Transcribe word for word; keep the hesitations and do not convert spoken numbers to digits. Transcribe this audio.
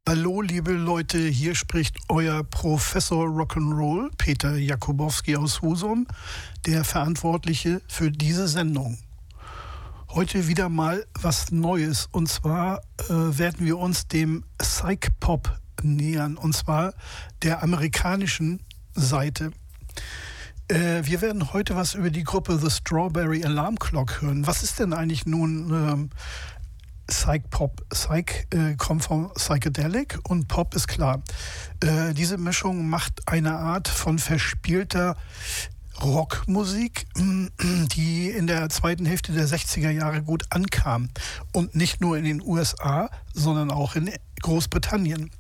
Hallo, liebe Leute, hier spricht euer Professor Rock'n'Roll, Peter Jakubowski aus Husum, der Verantwortliche für diese Sendung. Heute wieder mal was Neues, und zwar äh, werden wir uns dem Psych-Pop nähern, und zwar der amerikanischen Seite. Äh, wir werden heute was über die Gruppe The Strawberry Alarm Clock hören. Was ist denn eigentlich nun ähm, Psych-Pop? Psych äh, kommt vom Psychedelic und Pop ist klar. Äh, diese Mischung macht eine Art von verspielter Rockmusik, die in der zweiten Hälfte der sechziger Jahre gut ankam. Und nicht nur in den U S A, sondern auch in Großbritannien.